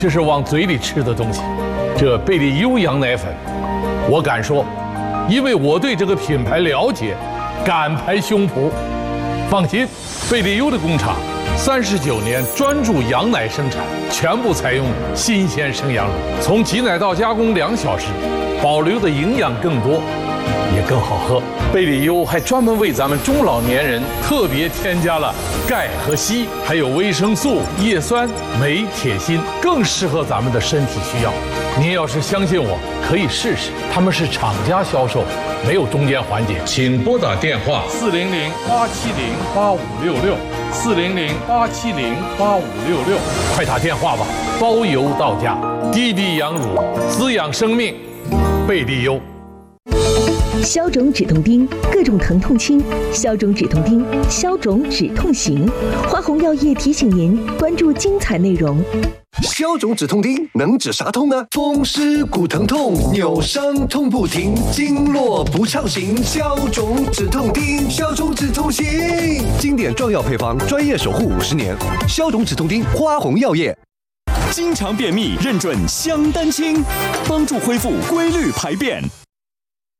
这是往嘴里吃的东西。这贝利优羊奶粉，我敢说，因为我对这个品牌了解，敢拍胸脯。放心，贝利优的工厂39年专注羊奶生产，全部采用新鲜生羊乳，从挤奶到加工2小时，保留的营养更多，也更好喝。贝利优还专门为咱们中老年人特别添加了钙和硒，还有维生素、叶酸、镁、铁、锌，更适合咱们的身体需要。您要是相信我，可以试试。他们是厂家销售，没有中间环节。请拨打电话400-870-8566，400-870-8566，快打电话吧，包邮到家。滴滴羊乳，滋养生命，贝利优。 消肿止痛钉，各种疼痛轻；消肿止痛钉，消肿止痛行。花红药业提醒您关注精彩内容。 消肿止痛钉能止啥痛呢？风湿骨疼痛、扭伤痛不停，经络不畅行，消肿止痛钉，消肿止痛行。经典壮药配方，专业守护50年。消肿止痛钉，花红药业。 经常便秘，认准香丹清，帮助恢复规律排便。